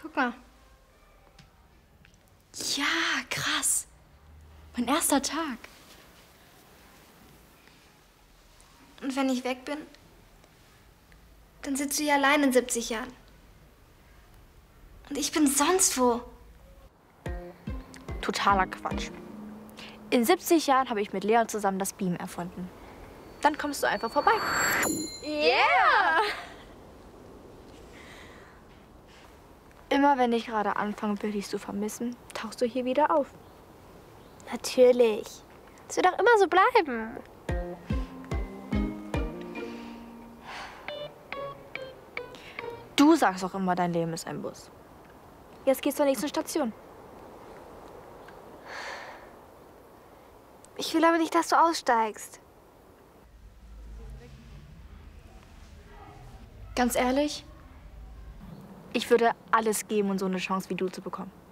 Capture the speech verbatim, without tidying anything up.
Guck mal. Ja, krass. Mein erster Tag. Und wenn ich weg bin, dann sitzt du hier allein in siebzig Jahren. Und ich bin sonst wo. Totaler Quatsch. In siebzig Jahren habe ich mit Leon zusammen das Beam erfunden. Dann kommst du einfach vorbei. Yeah! Immer wenn ich gerade anfange, Billy zu vermissen, tauchst du hier wieder auf. Natürlich. Das wird auch immer so bleiben. Du sagst auch immer, dein Leben ist ein Bus. Jetzt geht's zur nächsten Station. Ich will aber nicht, dass du aussteigst. Ganz ehrlich, ich würde alles geben, um so eine Chance wie du zu bekommen.